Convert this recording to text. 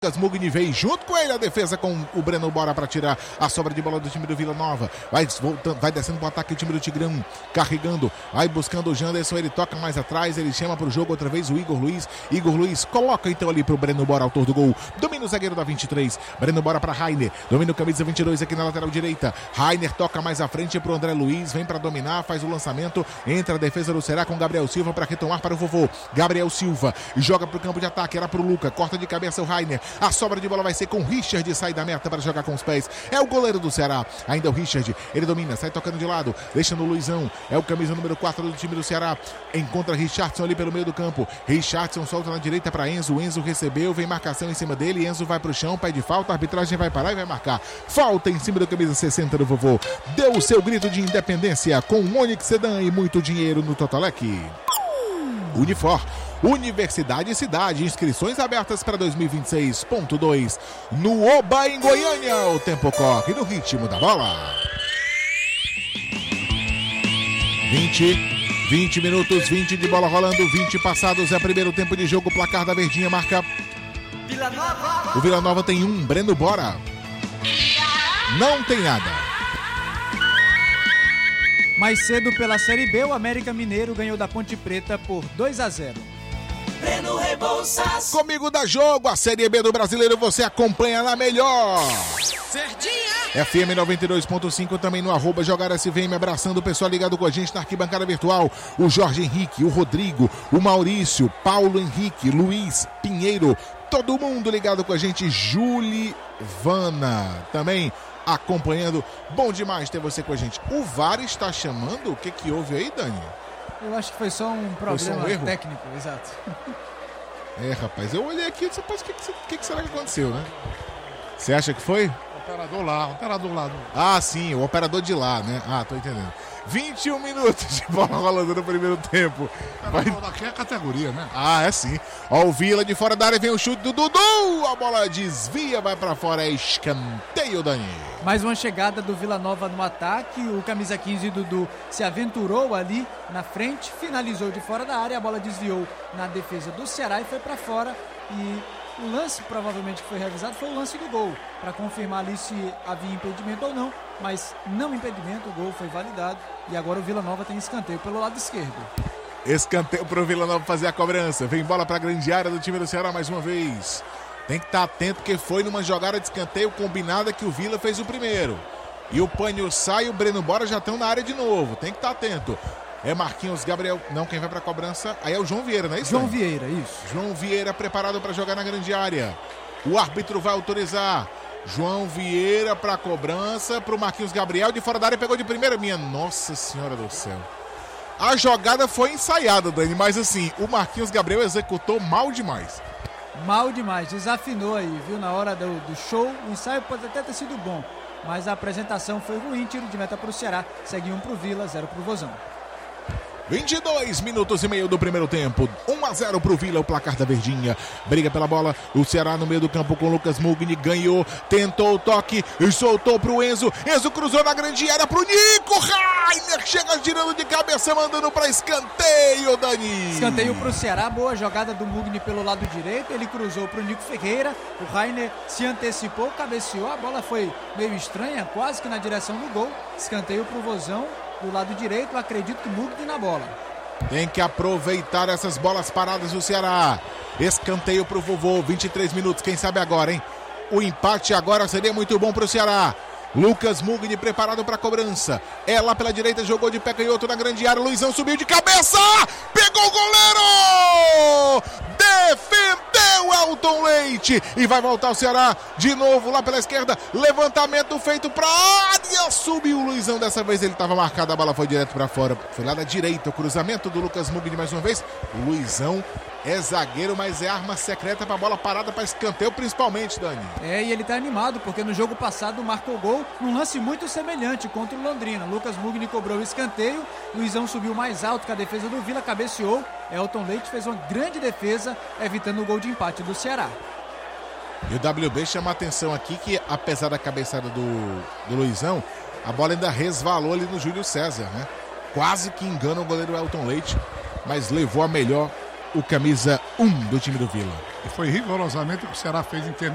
Mugni veio junto com ele a defesa com o Breno Bora para tirar a sobra de bola do time do Vila Nova. Vai descendo para o ataque o time do Tigrão, carregando, vai buscando o Janderson, ele toca mais atrás, ele chama para o jogo outra vez o Igor Luiz. Igor Luiz coloca então ali para o Breno Bora, autor do gol. Domina o zagueiro da 23, Breno Bora para Rainer, domina o camisa 22 aqui na lateral direita. Rainer toca mais à frente para o André Luiz, vem para dominar, faz o lançamento, entra a defesa do Ceará com Gabriel Silva para retomar para o vovô. Gabriel Silva joga para o campo de ataque, era para o Luca, corta de cabeça o Rainer. A sobra de bola vai ser com o Richard, sai da meta para jogar com os pés. É o goleiro do Ceará, ainda o Richard. Ele domina, sai tocando de lado, deixa no Luizão. É o camisa número 4 do time do Ceará. Encontra Richardson ali pelo meio do campo. Richardson solta na direita para Enzo. Enzo recebeu, vem marcação em cima dele. Enzo vai pro chão, pede falta. A arbitragem vai parar e vai marcar. Falta em cima do camisa 60 do vovô. Deu o seu grito de independência com o Onix Sedan e muito dinheiro no Totolec. Unifor. Universidade e Cidade, inscrições abertas para 2026.2 no Oba em Goiânia. O tempo corre no ritmo da bola. 20 minutos, 20 de bola rolando, 20 passados, é primeiro tempo de jogo, o placar da Verdinha marca Vila Nova. O Vila Nova tem um, Breno Bora não tem nada. Mais cedo pela Série B, o América Mineiro ganhou da Ponte Preta por 2-0. Breno Rebouças. Comigo dá jogo, a Série B do Brasileiro você acompanha na melhor. Verdinha. FM 92.5 também no @JogarSVM, abraçando o pessoal ligado com a gente na arquibancada virtual. O Jorge Henrique, o Rodrigo, o Maurício, Paulo Henrique, Luiz Pinheiro, todo mundo ligado com a gente. Julivana também acompanhando. Bom demais ter você com a gente. O VAR está chamando? O que houve aí, Dani? Eu acho que foi só um problema técnico, exato. É, rapaz, eu olhei aqui e disse, rapaz, o que será que aconteceu, né? Você acha que foi? Operador lá. Ah, sim, o operador de lá, né? Ah, tô entendendo. 21 minutos de bola rolando no primeiro tempo. Daqui é a categoria, né? Ah, é sim. Ó, o Vila de fora da área, vem o chute do Dudu. A bola desvia, vai pra fora, é escanteio, Dani. Mais uma chegada do Vila Nova no ataque. O camisa 15, Dudu, se aventurou ali na frente, finalizou de fora da área, a bola desviou na defesa do Ceará e foi pra fora. E o lance, provavelmente, que foi revisado foi o lance do gol, para confirmar ali se havia impedimento ou não, mas não impedimento, o gol foi validado e agora o Vila Nova tem escanteio pelo lado esquerdo. Escanteio para o Vila Nova fazer a cobrança, vem bola para a grande área do time do Ceará mais uma vez. Tem que estar atento porque foi numa jogada de escanteio combinada que o Vila fez o primeiro. E o Pânio sai e o Breno Bora já estão na área de novo, tem que estar atento. É Marquinhos, Gabriel, não, quem vai pra cobrança, aí é o João Vieira, não é isso? João Vieira, isso. João Vieira preparado para jogar na grande área. O árbitro vai autorizar. João Vieira pra cobrança, pro Marquinhos Gabriel, de fora da área, pegou de primeira. Minha Nossa Senhora do Céu. A jogada foi ensaiada, Dani, mas assim, o Marquinhos Gabriel executou mal demais. Mal demais, desafinou aí, viu, na hora do show. O ensaio pode até ter sido bom, mas a apresentação foi ruim. Tiro de meta pro Ceará, segue 1 pro Vila, 0 pro Vozão. 22 minutos e meio do primeiro tempo, 1-0 pro Vila, o placar da Verdinha. Briga pela bola, o Ceará no meio do campo com o Lucas Mugni, ganhou, tentou o toque, soltou pro Enzo, Enzo cruzou na grande área pro Nico, Rainer chega girando de cabeça, mandando pra escanteio, Dani. Escanteio pro Ceará, boa jogada do Mugni pelo lado direito, ele cruzou pro Nico Ferreira, o Rainer se antecipou, cabeceou, a bola foi meio estranha, quase que na direção do gol. Escanteio pro Vozão. Do lado direito, acredito que Mugni na bola. Tem que aproveitar essas bolas paradas do Ceará. Escanteio pro vovô, 23 minutos, quem sabe agora, hein? O empate agora seria muito bom pro Ceará. Lucas Mugni preparado para cobrança. É lá pela direita, jogou de pé canhoto na grande área. Luizão subiu de cabeça. Pegou o goleiro. Defendeu Elton Leite. E vai voltar o Ceará de novo lá pela esquerda. Levantamento feito para área. Subiu o Luizão. Dessa vez ele estava marcado. A bola foi direto para fora. Foi lá da direita. O cruzamento do Lucas Mugni mais uma vez. O Luizão é zagueiro, mas é arma secreta para bola parada para escanteio, principalmente, Dani. É, e ele tá animado, porque no jogo passado marcou gol num lance muito semelhante contra o Londrina. Lucas Mugni cobrou o escanteio, Luizão subiu mais alto que a defesa do Vila, cabeceou. Elton Leite fez uma grande defesa, evitando o gol de empate do Ceará. E o WB chama a atenção aqui que, apesar da cabeçada do Luizão, a bola ainda resvalou ali no Júlio César, né? Quase que engana o goleiro Elton Leite, mas levou a melhor o camisa 1 do time do Vila. E foi rigorosamente o que o Ceará fez em termos